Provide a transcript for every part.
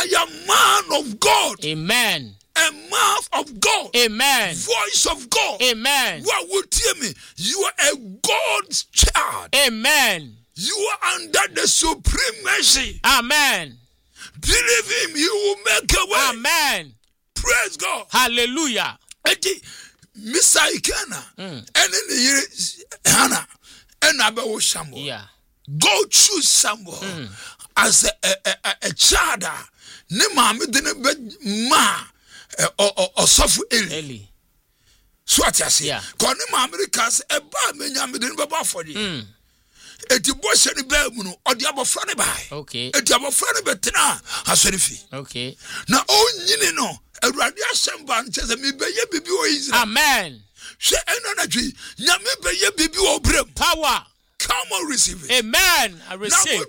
I am man of God. Amen. A mouth of God. Amen. Voice of God. Amen. What would tell me? You are a God's child. Amen. You are under the supremacy. Amen. Believe him, he will make a way. Amen. Praise God. Hallelujah. Mr. Ikana and then Hannah and Abawo Samuel. Yeah. Go choose Samuel as a child. Ne mama didn't be ma or suffer Eli. So what I say? Because ne mama because a bad man yam didn't be for you. Eti boy any bear or the other friend by. Okay. Eti other friend betina has any. Okay. Now all no. A radio shamban says me be ye bibi o Israel. Amen. She energy. Nyame be ye bibi o brem. Power. Come on, receive it. Amen. I receive.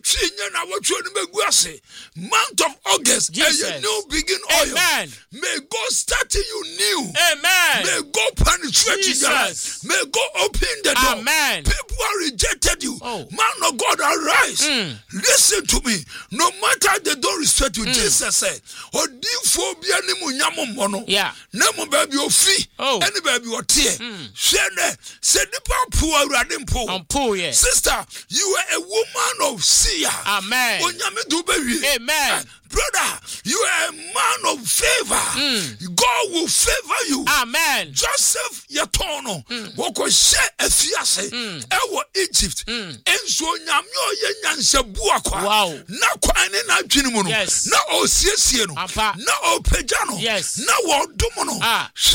Month of August, Jesus. A new begin oil. Amen. May God start you new. Amen. May God penetrate Jesus. your life. May God open the door. Amen. People are rejected you. Oh. Man of God, arise. Listen to me. No matter they don't respect you, Jesus said, yeah. Nemo baby o fi. Oh. Any baby o tie. Shene. Se nipa poor radin po. I'm poor, yes. Sister, you are a woman of seer. Amen. Amen. Brother, you are a man of favor. God will favor you. Amen. Joseph Yatono, woko she efiase, ewo Egypt, enso nyamyo ye nyanse buakwa. Wow. Na kwani na dwinimu no. Yes. Na osiesie no. Na opejano. Yes. Na wodomo no. She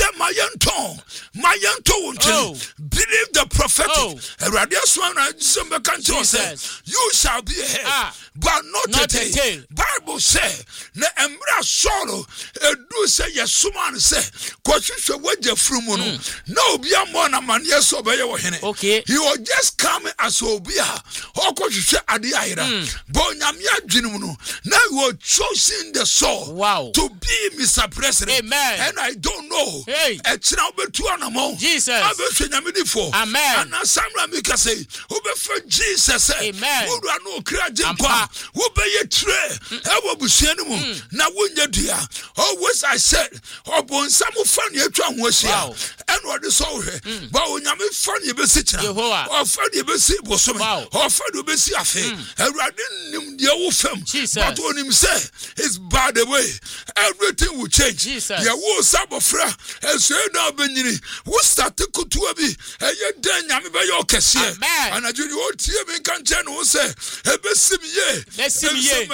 mayanto wonche. Believe the prophetic. Radio swana jisombe kancho say, you shall be a head, but not a tail. Bible say, na emra soro edu say yesuman say kwahwehwe wagya frumu no na obi amon na mane so be ye wo hene. Okay. He was just coming as obi a okwahwehwe ade ayira bo nyame adwinum no. Now you are choosing the soul. Wow. To be Mr. President. Amen. And I don't know. Hey. Echina obetu anamo. Jesus. Abehwe nyame difo. Amen. And Samra Mika say obefa Jesus. Amen. Wo do no kra jinkwa. Wo be ye tre. Ewo na wunya dia. Always I said, Obonsamu fani etwa ho ahia. And the soul here. But onyame fani be sichina. O fani be si bosome. O fani be si afe. Awurade nim dia wo fam. But onim say it's by the way. Everything will change. Jesus. Ya wo sabofra. Enso na benyini. Wo start kutua bi. Eye den nyame be yo kese. Amen. And adwini wo tie me kan che no say ebe simye. Lesimye.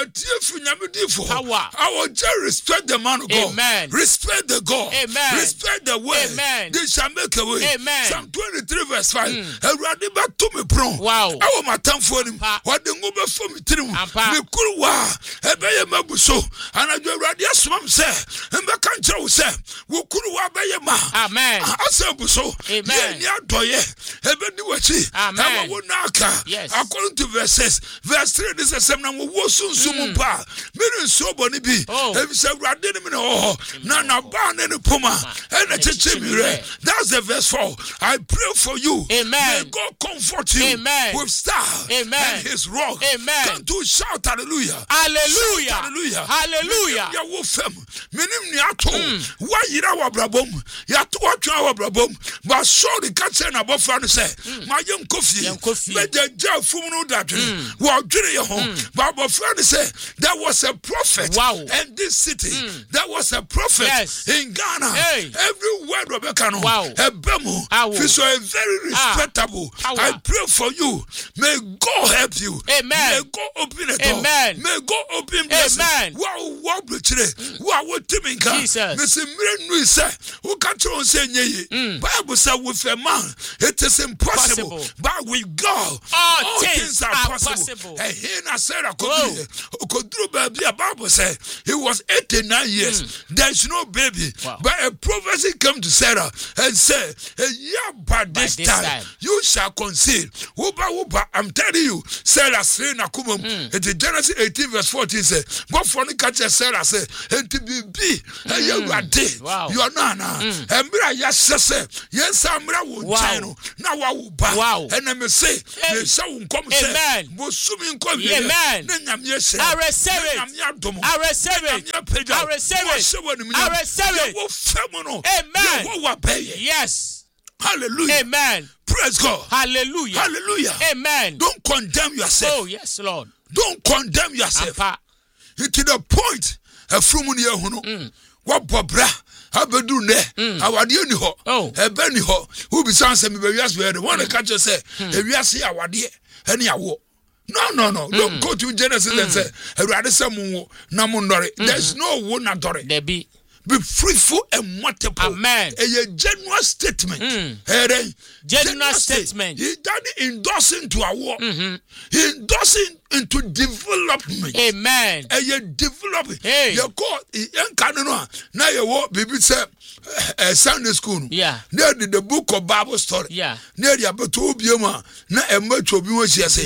Power. I will just respect the man of God. Amen. Respect the God. Amen. Respect the way. Amen. They shall make a way. Amen. Psalm 23 verse 5. Everybody to me pron. Wow. I want my time for him. What the move for me trim. Me kurwa. Ebeye mabuso. And I do radio swam say. And the country say. We kurwa beye ma. Amen. I say buso. Amen. Ya doye. Ebe ni wachi. Amen. Yes. According to verses. Verse 3 this is some wo sunsumu pa. Meaning so boni bi. If say radin me no na ban ne poma. And that's the verse 4. I pray for you. Amen. May God comfort you. Amen. With staff. Amen. And his rock. Amen. Come to shout hallelujah. Hallelujah. Shout hallelujah. Hallelujah. Ya wo fam. Minim ni ato. Wa yira wa brabom. Ya to atwa wa brabom. But so the catch na bofra no say. Ma yem kofi. Me je ja fum no dadwe. Wa dwere ye ho. But bofra no say there was a prophet. Wow. And this city, there was a prophet in Ghana. Hey. Every word Rebecca no. Wow. Ebemu. He's so very respectable. I pray for you. May God help you. Amen. May God open a door. Amen. May God open blessings. Amen. Wow, blessings. Wow, timinka. Jesus. Mr. Mirenu say, who can't you say ye? Bible says with a man it is impossible. But with God, all things are possible. And he na said a Bible said he was 89 years. There's no baby. Wow. But a prophecy came to Sarah and said, a year by this time you shall conceive. Uba, I'm telling you, Sarah saying Akumum. It is Genesis 18 verse 14 says, but for the catcher Sarah say, enti bibi eye wade. Wow. You are na. Embra ya sese, yes amra wo nkyɛn no. Na wa wo ba. Wow. Ena me say, me say wo nkom say. Amen. Bo sumi nkom ye. Amen. Na nyame ye I receive it. I receive it. I receive it. I receive it. Amen. Yes. Hallelujah. Amen. Praise God. Hallelujah. Hallelujah. Amen. Don't condemn yourself. Oh, yes, Lord. Don't condemn yourself. Ampa. To the point, a frumu ni ehuno. What bobra? Abedu ne. Awade ni ho. Oh. Ebe ni ho. Who be sans me be wiase we the one catch you say. E wiase awade ene awo. No. Don't go to Genesis and say, Awurade se mu na mu ndore. There's no wo na dore. There be. Be fruitful and multiple. Amen. A general statement. General statement. He doesn't endorse into a war. He endorsing into development. Amen. And you developing. Hey. You call young canon. Now you walk, baby, say, Sunday school. Yeah. Near the book of Bible story. Yeah. Near the Abatobioma. Now a much of you say.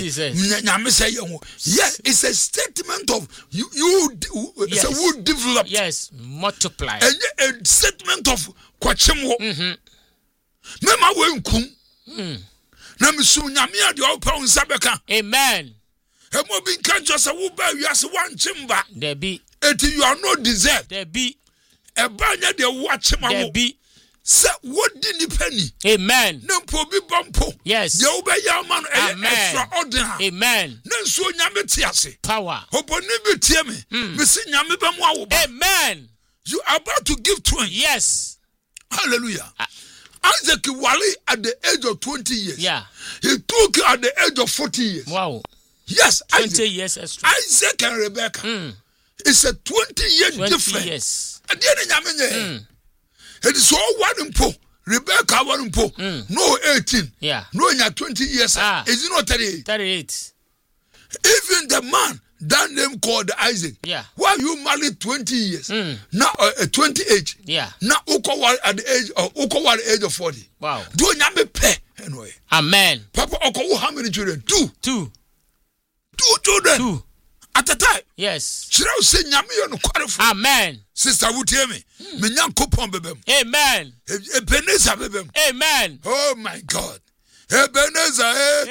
Yes, it's a statement of you. It's a wood develop. Yes, multiply. A statement of Kwachemo. Mema wenkum. Na misu nyame ade opa unsabeka. Amen. Emo bi kan just wo ba wiase wan chimba. There be. Eti you are not deserved. There be. Eba nya de wo achema wo. There be. Se wo di ni penny. Amen. Na mpo bi bompo. Yes. De wo ba ya man extraordinary. Amen. Na nso nyame ti ase. Power. Oboni bi tie me. Me si nyame ba mu awo ba. Amen. You are about to give twins. Yes. Hallelujah. Isaac Wali at the age of 20 years. Yeah. He took at the age of 40 years. Wow. Yes, 20 years extra. Isaac and Rebecca. It's a 20-year difference. Yes. At the end of it is all one impo. Rebecca one impo. No 18. Yeah. No 20 years. Is it not 38? 38. Even the man that name called Isaac. Yeah. Why you married 20 years? Now 28. Yeah. Now Ukowal at the age of 40. Wow. Do nyame pe anyway. Amen. Papa Okowo how many children? 2. 2 children. 2. At the time. Yes. Chirao say nyame yo no kwarefo. Amen. Sister wotie me. Me nyankopon bebem. Amen. Ebenezer bebem. Amen. Oh my God. Ebenezer,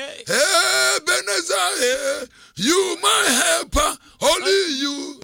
Ebenezer, you my helper, only you.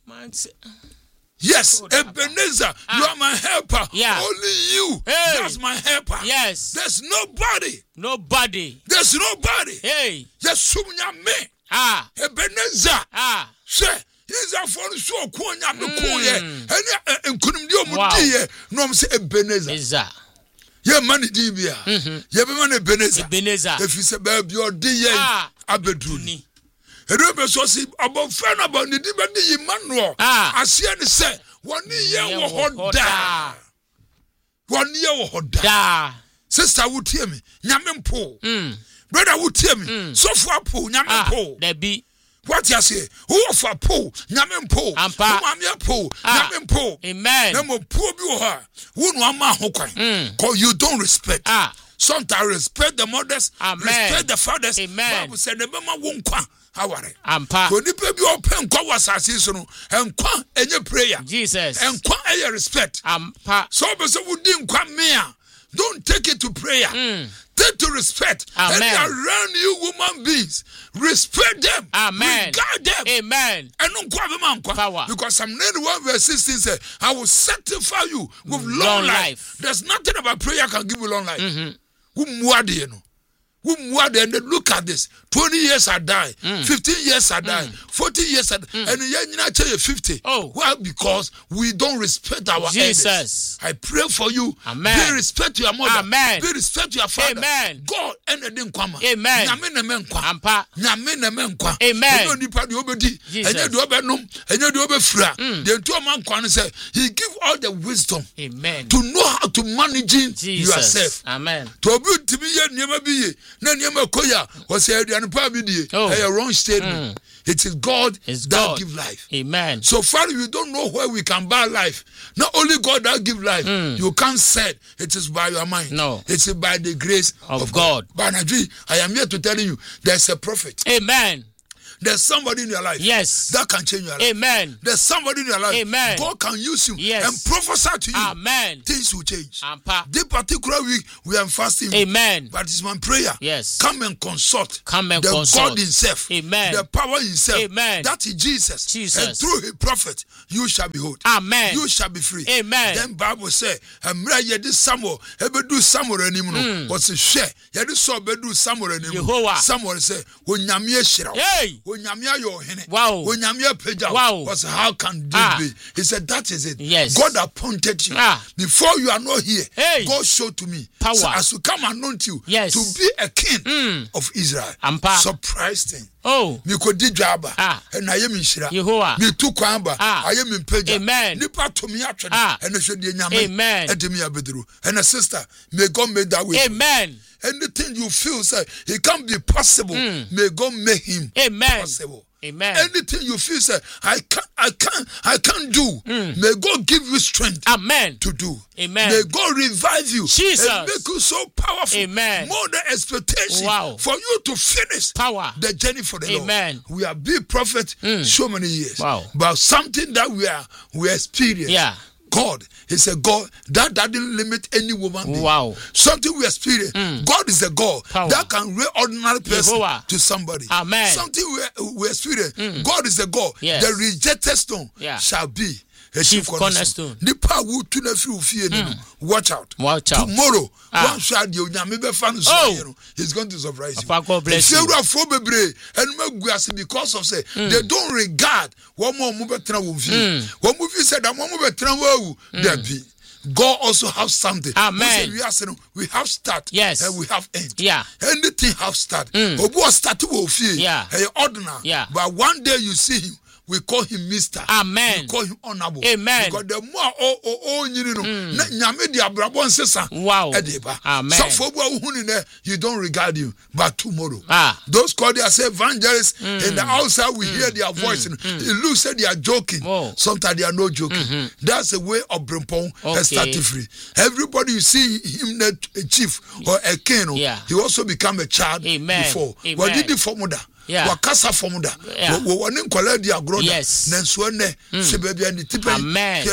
Yes, Ebenezer, you are my helper. Yeah. Only you. Hey. That's my helper. Yes. There's nobody. Nobody. There's nobody. Hey. Yes, me. Ebenezer. Say, he's a phone so cool. I'm the cool. And couldn't do more. No, I'm saying Ebenezer. Yeah, money dibia. Yeah, be man Ebenezer. If you say baby or dear abeduni. Erebe so si about friend about the dibedi Emmanuel. Asia ni say one year wo hoda. 1 year wo hoda. Sister would hear me. Nyame mpo. Brother would hear me. So for po nyame mpo. There be. What you say? Who for po? Nyame mpo. Mama po. Nyame mpo. Amen. Nemo po bi wo ha. Wo no ama ho kwan. Cause you don't respect. Sometimes respect the mothers. Amen. Respect the fathers. Amen. Bible said the mama won kwa. Aware. Ampa. Ko nipa bi open kwa wasase so no. Enkwa enye prayer. Jesus. Enkwa eye respect. Ampa. So be so wudi nkwa mea. Don't take it to prayer. Take to respect. Amen. And around you human beings. Respect them. Amen. Regard them. Amen. And power. Because Psalm 91 verse 16 says, I will sanctify you with long life. There's nothing about prayer can give you long life. And then look at this. 20 years I die. 15 years I die. 40 years I die. And you tell you 50. Why? Because we don't respect our elders. I pray for you. Amen. Pay respect to your mother. Amen. Pay respect to your father. Amen. God and then kwama. Amen. Ampa. Amen. He give all the wisdom. Amen. To know how to manage yourself. Amen. Na niema koya was a wrong statement. It is God that give life. Amen. So far you don't know where we can buy life. Not only God that give life. You can't say it is by your mind. No. It is by the grace of God. But I am here to tell you there's a prophet. Amen. There's somebody in your life. Yes. That can change your life. Amen. There's somebody in your life. Amen. God can use you. Yes. And prophesy to you. Amen. Things will change. Ampa. This particular week we are fasting. Amen. But it's my prayer. Yes. Come and consult. Come and the consult. God himself. Amen. The power himself. Amen. That is Jesus. Jesus. And through his prophet, you shall be whole. Amen. You shall be free. Amen. Then Bible say, "Amra yedi Samuel, ebedu Samuel animu no." Was a share. Yedi so ebedu Samuel animu. Samuel say, "Onyame ehira." Hey. Onyame ayo hene. Wow. Onyame apeja. Wow. Was how can this be? He said, "That is it." Yes. God appointed you. Before you are not here, hey. God showed to me. Power. So as you come anoint you yes. to be a king of Israel. Ampa. Surprised thing. Oh. Me kodi dwaba. And I am inshira. Yehovah. Me tu kwamba. I am in peja. Amen. Nipa to me atwede. And shodi nyame. Amen. Edemi abedru. And a sister, may God make that way. Amen. Anything you feel say it can't be possible, may God make him possible. Amen. Anything you feel say I can't do, may God give you strength. Amen. To do. Amen. May God revive you. Jesus. And make you so powerful. Amen. More than expectation. Wow. For you to finish power. The journey for the Amen. Lord. We have been prophets so many years. Wow. But something that we experience. Yeah. God is a God that doesn't limit any woman being. Wow. Something we experience. God is a God that can raise ordinary person to somebody. Amen. Something we experience. God is a God. Yes. The rejected stone shall be a chief cornerstone. Watch out. Watch out. Tomorrow, one shot you he's going to surprise you. God bless you. Because of say they don't regard one more move one movie said that one move God also has something. Amen. We have start. Yes. And we have end. Yeah. Anything have start. Yeah. Ordinary. Yeah. But one day you see him, we call him Mr. Amen. We call him honorable. Amen. Because the more wow. Amen. So you don't regard you, but tomorrow. Those called they say evangelists in the outside we hear their voice. It looks like they are joking. Sometimes they are not joking. That's the way of Brimpong has started free. Everybody you see him a chief or a king, he also become a child before. What did the formula? Wakasa formula. Yes. Amen.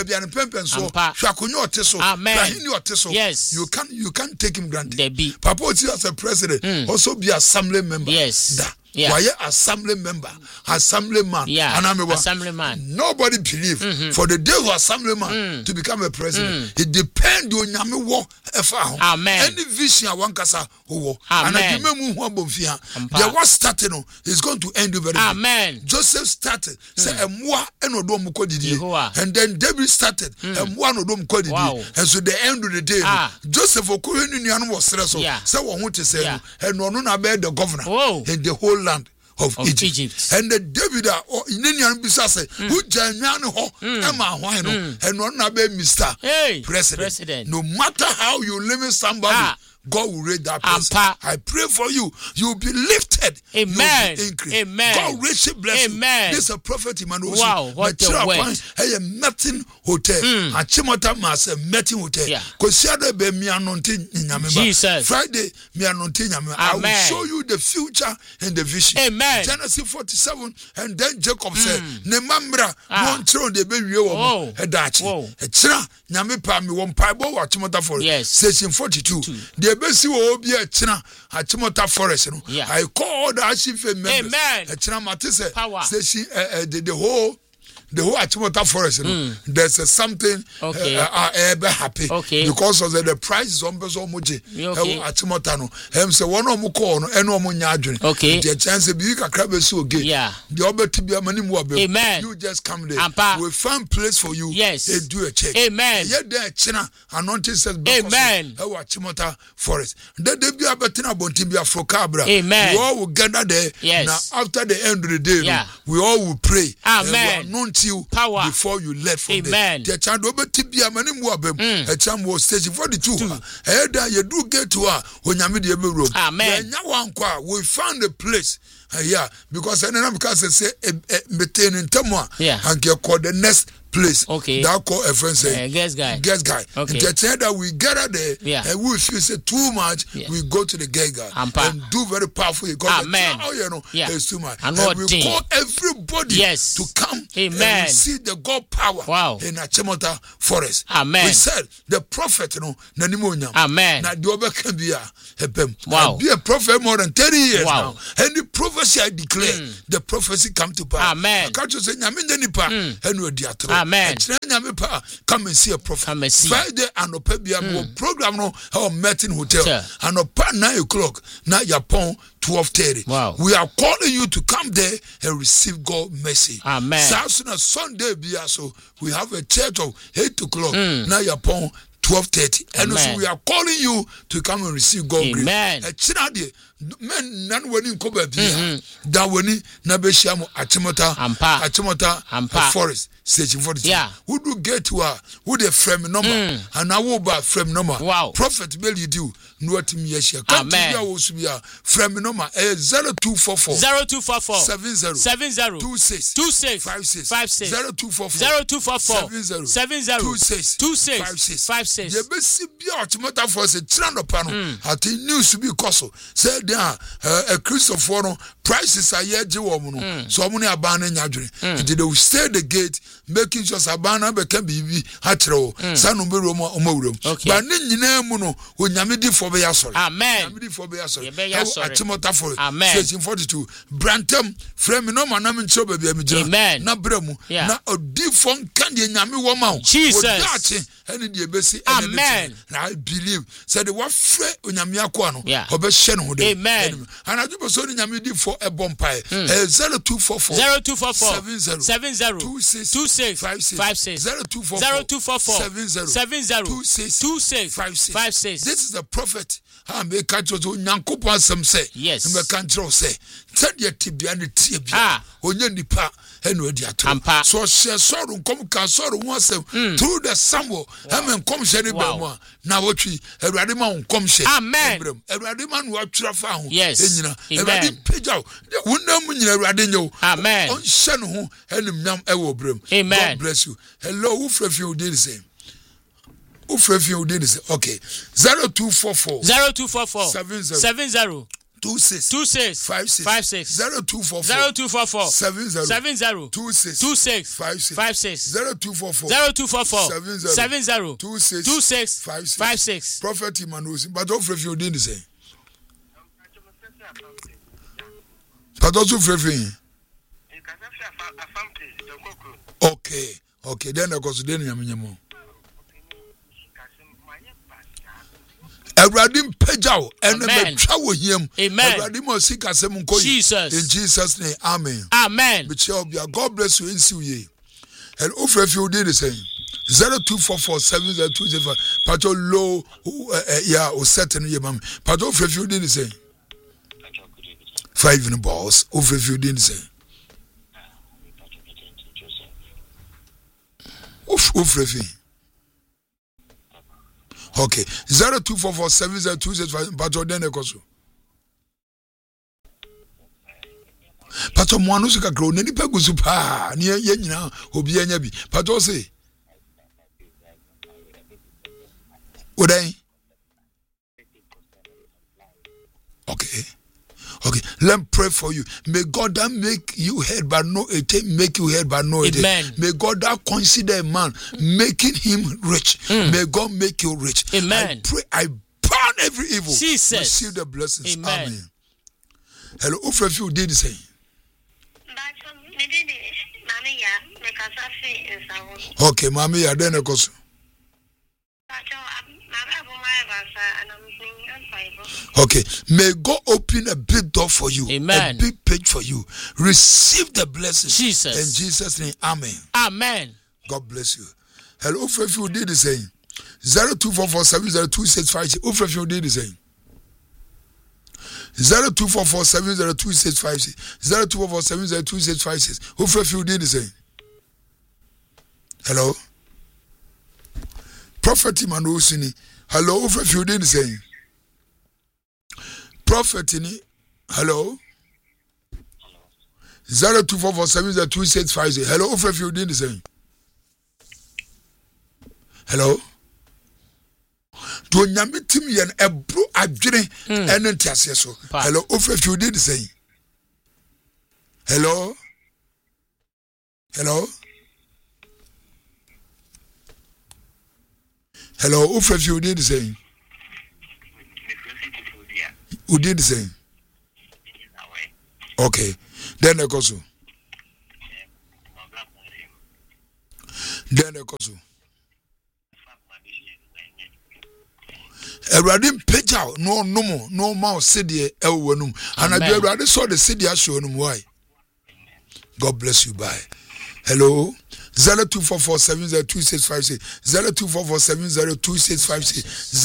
Yes. You can't take him granted. Papa as a president, also be assembly member. Yes. Why assembly member, assemblyman, assemblyman. Nobody believe for the day of assemblyman to become a president. It depends on Yami war. Amen. Any vision I want kasa who and I the what started on is going to end very Amen. Joseph started say emwa enodo mko didi, and then David started emwa enodo mko didi, and so the end of the day Joseph okohenu nuanu was stress say wo ho te say and no na be the governor in the whole land of Egypt. And the David in say who janyan ho ema hwan no and no na be Mr. President. No matter how you limit somebody, God will raise that person. I pray for you. You will be lifted. Amen. You will be increased. Amen. God richly bless you. This is a prophet Emmanuel. Wow, what the word. Hey, a meeting hotel. A chimota mas a meeting hotel. Because be me anointing in Jesus. Friday me anointing. I will show you the future and the vision. Amen. Genesis 47, and then Jacob said, "Nemambra won throw the baby wo hedachi. Echira nyame pa me won paibo wa chimota for." Session 42. The best will be a china at Chimota Forest. I call the Ashif members. A china matisse station the whole Achimota Forest. There's something happy because of the price is on Bezo Muji. Achimotano. Say one of Mukono and no Munyadrin. The chance to be a crab so gay. The other to be a manimu. Amen. You just come there. We find place for you. Yes. They do a check. Amen. Yet there China anointing says Amen. Achimota Forest. Then they be a betina bontibia for cabra. Amen. We all will gather there. Yes. Now after the end of the day, we all will pray. Amen. You power before you left from Amen. there. The child over Tibia Manimu a child was station 42. You do get to her when you meet the room. Amen. We found a place. Because then because say maintain in Tamwa and get called the next place. Okay. That call a friend say. Guest guy. Okay. The time that we gather there, and we feel say too much, we go to the guest guy and do very powerful. Amen. It's too much. And we call everybody to come and see the God power in Achimota Forest. Amen. We said the prophet, Nanimonya. Amen. Now the can be wow. Be a prophet more than 30 years now. And the prophecy I declare, the prophecy come to pass. Amen. I can't just say, Amen. Come and see a prophet. Come and see. Friday and Opebia program no our Martin Hotel and up 9 o'clock now Yapon 12:30. Wow. We are calling you to come there and receive God mercy. Amen. Sunday so we have a church of 8 o'clock now Yapon 12:30. And so we are calling you to come and receive God Amen. grace. Men nan wani nkoba bia da wani na be shiamo Achimota Forest station 42 who do get to who the frame number and I will buy frame number prophet bel you do no what me share come to bia wo su bia frame number 0244 70 26 56 0244 70 26 ye be si bia Achimota Forest tranopa no ati news be koso say a Christopher no prices are yet woman so many abandon yadre they will stay the gate making sure sabana be can be hatro sanu be romo omawurum but nyina mu no onyame di for be yasori amen nyame di for be yasori Achimota for station 42 Brantam frame no manam ncho ba bia mejira na bremu na odi fon kan de nyame wo ma Jesus and the ebesi amen I believe said the what free onyame akwa no obehye no de amen and I do so nyame di for a bompai 0244 70 26 56 0244 70 26 this is the prophet ha me catch you nyankopon asem say yes me can tell say said the tibia ne tie bia onye nipa enu adi ato so share sorrow come can sorrow one asem through the Samuel amen come share be mo na wotwi awurade ma come share amen awurade ma no atwira fa ho enyina awurade pejaw wonam nyina awurade nyew amen on share no ho enim nyam e wo brem amen God bless you hello who frefie did the same who did the same okay 0244 70 26 56 0244 70 26 56 0244 70 26 56 Prophet Emmanuel but don't frefie did the same but also frefie okay then I go to den nyamenyamo Ebradim pejaw and betwa wo hiem Ebradim osika sem nkoyi in Jesus name amen God bless you in see and if you did the same 0244 70 pato low o certain ye mam pato if you did the same 5 in the balls if you did the same okay 0244 70 pato den ekoso pato mo anu suka gro nani pagusu pa ne ye nyina obi anya bi pato say oday okay let me pray for you. May God that make you head but no make you head but no amen. May God that consider a man making him rich. May God make you rich. Amen. I pray I burn every evil. Jesus. Receive the blessings. Amen. Hello, if you did the same. Okay, mommy, I then go. Okay, may God open a big door for you, amen. A big page for you. Receive the blessing, Jesus. In Jesus' name, amen. Amen. God bless you. Hello, if you did the same. 0244 70 26 56. If you did the same. 0244 70 26 56. 0244 70 26 56. If you did the same. Hello. Prophet Emmanuel Sini. Hello, if you did the same. Prophet ini. Hello. 0244 70 26 56. Hello, if you did the same. Hello. Do nyame tim yen ebru adwene ene ntiase so. Hello, ofefi odi the same. Hello. Hello. Hello, ofefi odi the same. Odi the same. Okay. Then the koso. Then the koso. Eradim pejao no more city elwenum and I already saw the city ashonum why. God bless you. Bye. Hello. 0244702656 0244702656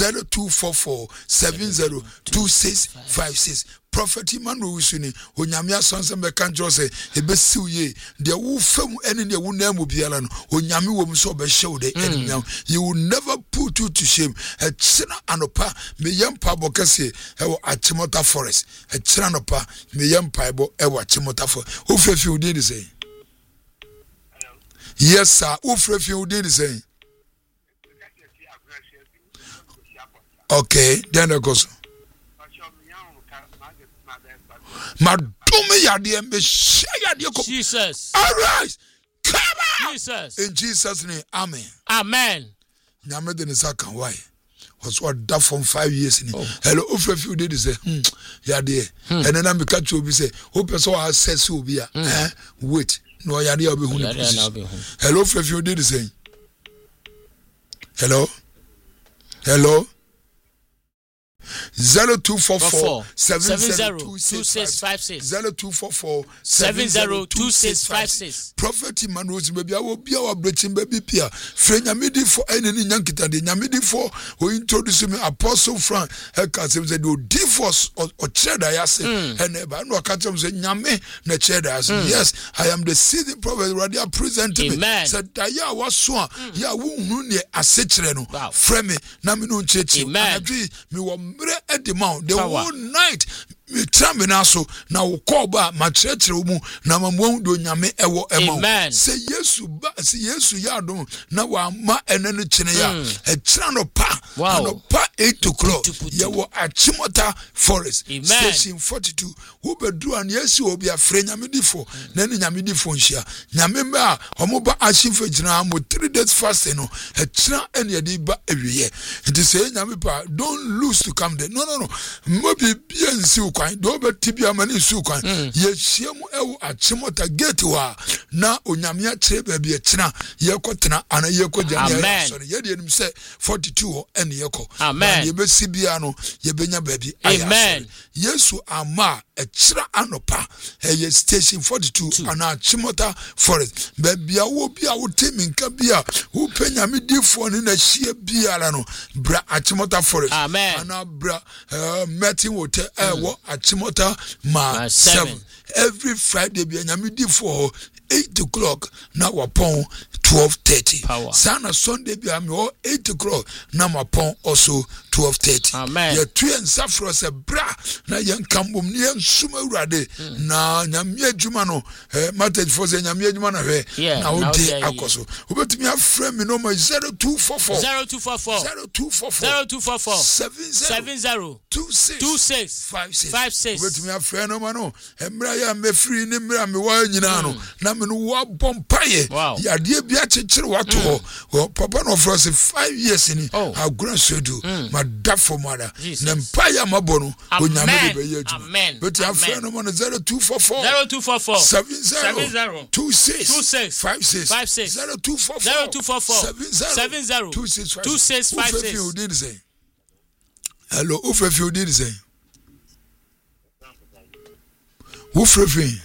0244702656 Prophet Emmanuel Wisuni onyame asonse be kanjo se ebesiw ye de wo fam ene ne wo namu biala no onyame wo mso be hyew de enyam. You will never put you to shame. A china anopa me yampa bokase ewo Achimota Forest. A china anopa me yampa ebo ewo Achimota Forest. Who fefi odi dey say? Yes sir, who fefi odi dey say? Okay, then I go so. Madumi yadi me yadi ko. Jesus. Arise. Come on. Jesus. In Jesus' name, amen. Amen. Nyame de nisa kan why? Was what that from 5 years in. Hello, if a few days say, yadi. And then I catch you be say, who person access will be wait. No yadi obi hu. Hello, if a few days say. Hello. Hello. 0244 702656 0244 702656 Prophet Emmanuel baby awo bia wa breaching baby pia frenyamidi for eneni nyankita de nyamidi for who introduce me Apostle Frank Heka say do divorce or cheda yase and ba no aka say nyame na cheda yase. Yes, I am the seed prophet already present me said ya waso ya wo hu ne asechire no frame na me no nchechi adwi me wo mre edimount the whole night me tramina so na wo koba ma chirechire mu na mamu do nyame ewo ema say Yesu ba say Yesu ya do na wa ma enene chine ya e chira no pa 8 o'clock ye wo Achimota Forest station 42 wo bedu an Yesu obi afre nyame difo na ne nyame difo nhia nyame ma omoba ashimfa gina mo 3 days fasting no e chira ene de ba awiye it say nyame pa don't lose to come there no mo bi biansi kwan do be tibia mani su kwan ye hiemu ewo Achimota gate wa na onyame a kire ba bi e chira ye kotena ana ye kogya so ye de nim say 42 ene ye ko ye be sibia no ye benya ba bi amen. Yesu ama e chira anopa ye station 42 ana Achimota Forest ba bia wo bia wo temi nka bia wo penya me difo ni na hie bia la no bra Achimota Forest ana bra meeting wote wo Achimota ma 7 every Friday bia nyame difo 8 o'clock na wapon 12:30 sana Sunday bia me 8 o'clock na wapon also 12:30 ye tu en safro se bra na ye nkambom ne nsuma urade na nyame adwuma no message for se nyame adwuma na hwe na wo de akoso obetumi afrɛ me no 0244 70 2656 obetumi afrɛ no no emra ya mefri ne mra me wa nyina no na me no wa bompaye ya de bia chechire wato ho papa no for 5 years ni agura sodu da for mother nempaya mabono onyame be ye adwuma but afre no 0244 70 2656 0244 hello ufrefi did say ufrefi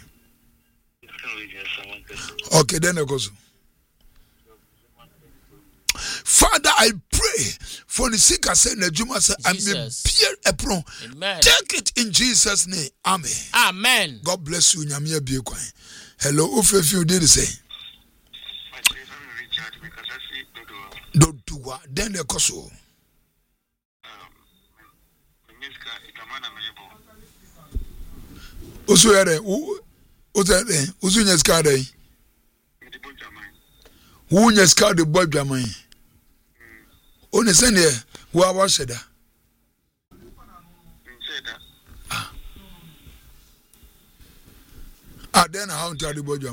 okay then I go so Father, I pray for the sick. I say, Nejuma say, I'm a peer apron. Take it in Jesus' name. Amen. Amen. God bless you. Nyamia be quiet. Hello, if you did say. Don't do what? Then the coso. Also, Usu Nyaskade. Who Nyaskade boy Jamai? Only send here. Who was said that? Then how to the body?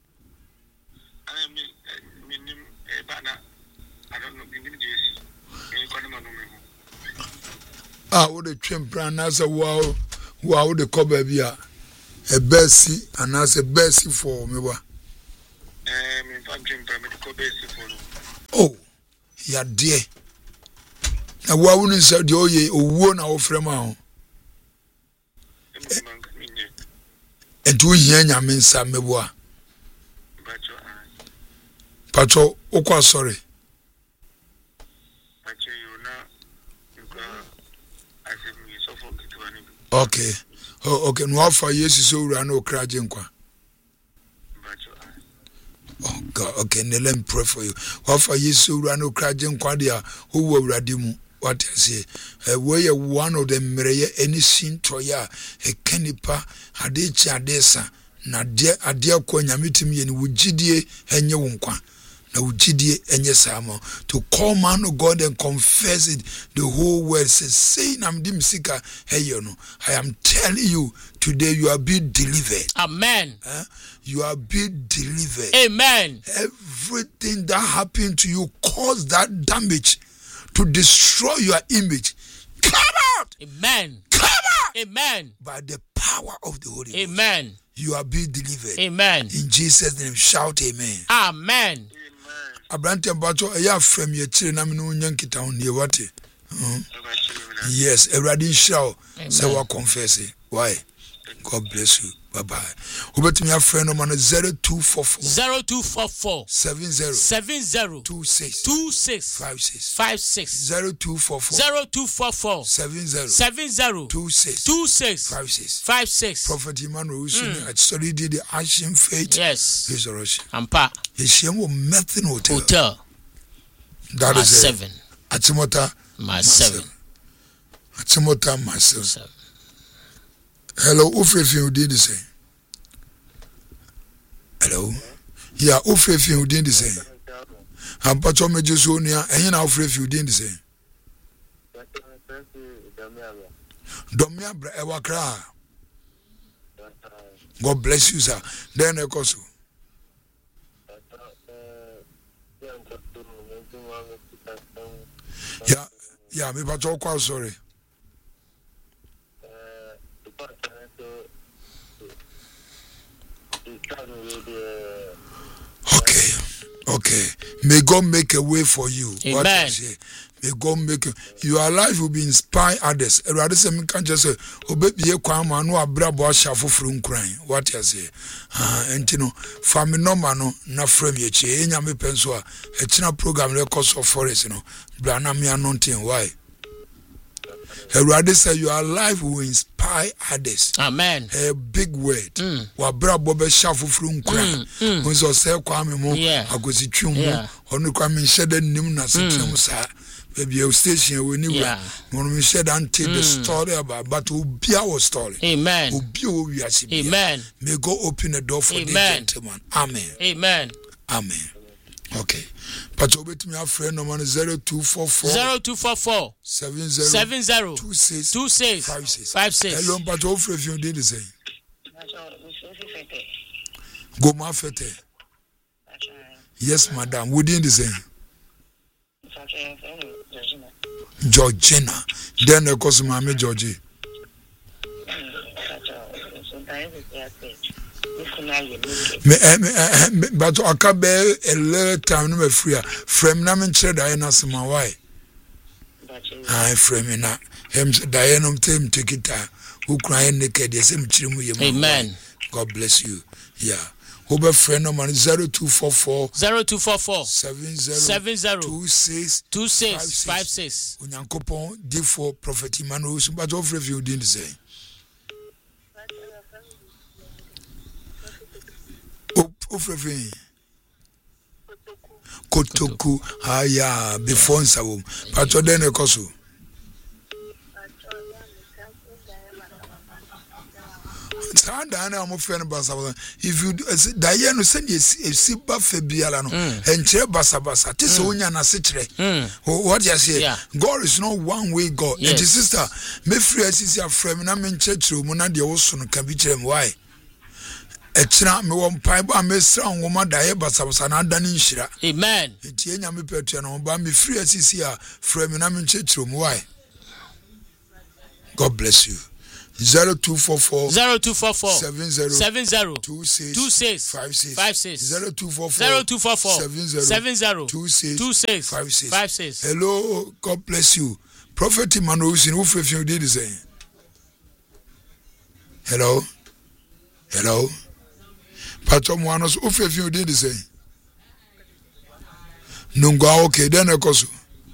What the champion as a wow, the cover be a Bessie and as a Bessie for me. Oh, ya dear. Now, why wouldn't say the ye or one our frame out? And do ye mean some mewa? Patrol, oh, sorry. Okay. Oh, okay. No for years so run no crajin kwa. Oh God. Okay. Let me pray for you. What for years so run no crajin kwa dia who will radimu. What I say? Where one of them mere any sin toya a kenipa adechi adesa na dia adia kwa nyamitimi yeni wujidie enye wunkwa. To call man of God and confess it, the whole world says, saying I'm dimsika, hey, you know, I am telling you today you are being delivered. Amen. You are being delivered. Amen. Everything that happened to you caused that damage to destroy your image. Come out. Amen. Come out. Amen. By the power of the Holy Ghost. Amen. You are being delivered. Amen. In Jesus' name, shout amen. Amen. Abrante bacho eya frame ye chire na me no nyankita ho ne wate. Yes, Eradin show say we confess it. Why? God bless you. Bye bye. Obetimi a friend no man 0244 70 26 56 0244 70 26 56. Prophet Emmanuel Usun at study the Ancient Faith. Yes. Resurrection. Ampa. Yeshemo Method Hotel. That is 7. Atimota my 7. Atimota my 7. Hello, Ufrefi who did the same. Hello? Yeah, Ufrefi who did the same. I'm Pacho Mejusonia, and you know, Ufrefi who did the same. Domia Ewakra. God bless you, sir. Then I also. Yeah, me Pacho quite sorry. Okay. May God make a way for you. Amen. What I say? May God make your life will be inspire others. Rather say me can just say, "Obebi ekwama no abrabo ashafo from crying." What I say? Entino family normal no na frame ye che enya me penso a echina program records of forest no. Brana me anointing why? Rather say your life will inspire others. Amen. A big word. Wa brabo be shafo from crying. Unso say kwame mo agosi twum mo onu kwame shede nim na setem sa. Maybe your station when you when we said until the story about but Ubia was story. Amen. Amen. May God open the door for the gentleman. Amen. Amen. Amen. Okay. But you bet me a friend no man 0244 70 26 56. Hello, but offer if you did the same. Go ma fete. Yes, madam. We did the same. Georgina. Then the course Mammy Georgie. But I can't bear a little time no free. Frame Namin said I know some why. I frame in that. Him Diana Tim take it who cry naked. Yes, amen. God bless you. Yeah. Over friend no man 0244 70 26 56. Unyankopon D4 Prophet Emmanuel but over if you didn't say. Ofrefi Kotoku aya before nsawom pato den ekoso Diana am friend basa. If you Diana send you siba febiala no and chere basa tese onya na sechere. What you say? God is not one way God. And sister, me free asisi afrem na me church room na de wo so no ka bi chere why? Echira me won paiba me sra nwoma dae basa na adani nhira. Amen. Enti enya me petu na ba me free asisi a frem na me church room why? God bless you. 0244 70 26 56 0244 70 26 56. Hello, God bless you. Prophet Emmanuel in who did the same. Hello. Patron Wanos who did the same. Nunga okay, then a cosu.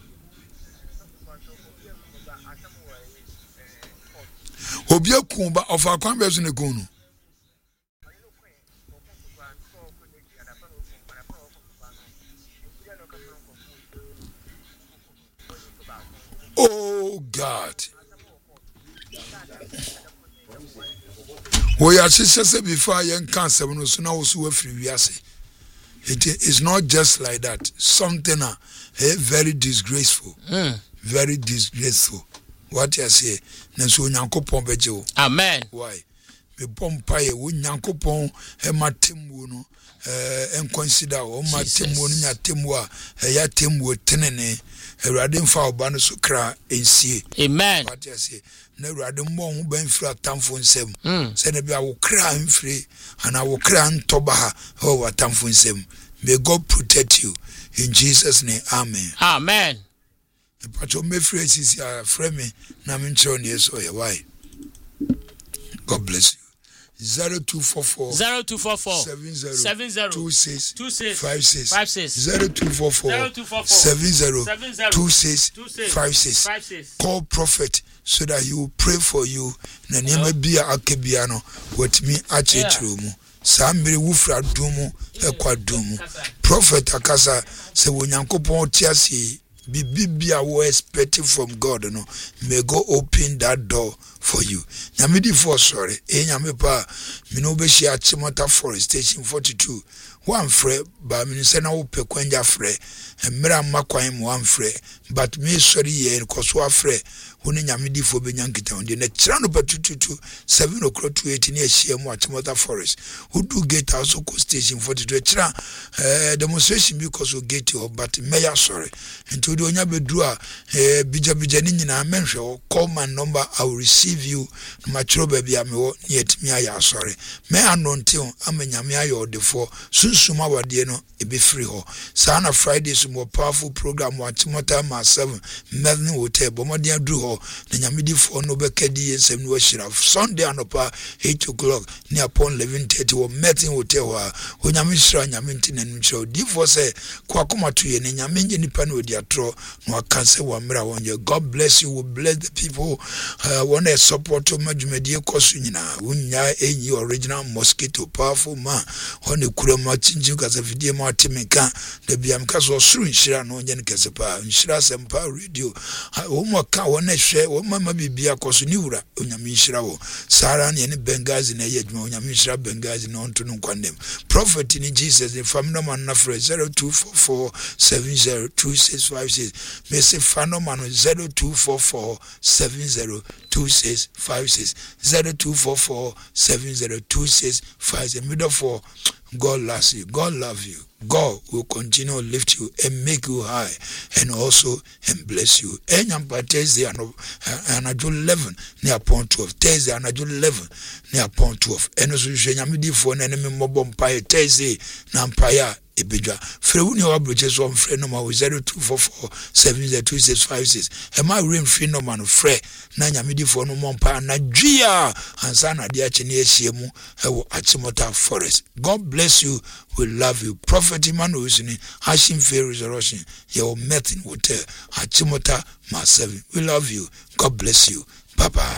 Obia kumba of our converse in the Gunu. Oh God. We are sisters before young cancer when so now so free we say. It is not just like that. Something very disgraceful. Very disgraceful. What you say? Nanso Nyankopon beje. Amen. Why? Me pompaye wo Nyankopon e matemwo no consider o matemwo no nyatemwo a ya temwo tenene Awurade mfa oba no so kra ensie. Amen. What you say? Na Awurade mmɔ ho ban fira tamfo nsem. Se na bia wo kra mfiri ana wo kra ntoba ha o wa tamfo nsem. May God protect you in Jesus name. Amen. Amen. But you may phrase is frame na minchon yes or why. God bless you. 0244 70 26 56 0244 70 26 56. Call prophet so that he will pray for you. Na niema bia akebiano what me achechumu. Sambiri wufra dumu ekwa dumu. Prophet akasa se wonyankopon tiasi Bibia we expecting from God, no. May God open that door for you. Nyamidi for sorry. Nyame pa minobe shi Achimota Forest Station 42. One free, but minisena upe kwenja free. And mira makwaim one free. But me sorry ye koswa free. Huni nyamidi for benyankita on the net. Chirano patutu 7 o'clock to 18 years shame Achimota Forest. Who do get also station 42. Chira demonstration because we get you, but mayor sorry. And to do nyabe dua bija nina mention call my number. I will receive you. Matro baby ame yet me ya sorry. Me anontil amenyame ayo de for sunsuma wade no e be free ho. Sana Fridays more powerful program wa Timota ma 7 Melvin Hotel bomodi adru ho na nyamedi for no be kedi ensem no shira Sunday anopa 8 o'clock ni upon 11:30 wo Melvin Hotel wa onyame shira nyame ntinanu shira di for say kwa komatu ye ne nyame nge nipa no di atro no akanse wa mra wonye. God bless you. We bless the people want to support majumedi kosu nyina unya enyi original mosquito powerful man on the kurema chinju kaza video ma temeka de biam kaso suru nshira no onye nkese pa nshira sempa radio wo mo ka wona hwe wo mama bibia koso ni wura onyame nshira wo sara ne ne Bengazi na yeduma onyame nshira Bengazi no nto no kwandem prophet in Jesus the family man na 0244 70 2656 me say family man 0244 70 2656 0244 70 2656 middle for God loves you. God love you. God will continue to lift you and make you high and also and bless you. Enyampa Thursday and 11 near upon 12. Thursday and 11 near upon 12. And also Shenyamidi for an enemy mobile Thursday Nampaya. Ebija frewuni wa bridges on free number 0244 702656. Am I ring free number no free na nyamidi for no mompa na dwia ansa na dia chene ehyiemu ewo Achimota Forest. God bless you. We love you. Prophet Emmanuel usini Hashim Fair Resurrection your Metin Hotel Achimota Ma 7. We love you. God bless you. Bye bye.